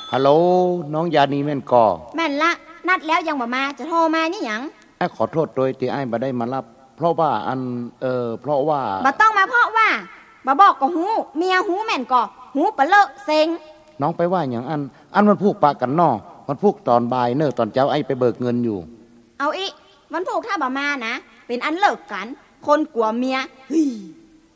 ฮัลโหลน้องยานีแม่นก่อแม่นละนัดแล้วยังบ่มาจะโทรมานี่หยังไอ้ขอโทษโดยที่ไอ้บ่ได้มารับเพราะว่าเพราะว่าบ่ต้องมาเพราะว่าบ่บอกก็หูเมียหูแม่นก่อหูปะเลอะเซ็งน้องไปว่าอย่างอันมันพูกปากกันนอมันพูกตอนบ่ายเนอตอนเช้าไอ้ไปเบิกเงินอยู่เอาอีวันพูกถ้าบ่มานะเป็นอันเลิกกันคนกลัวเมียเฮ้ย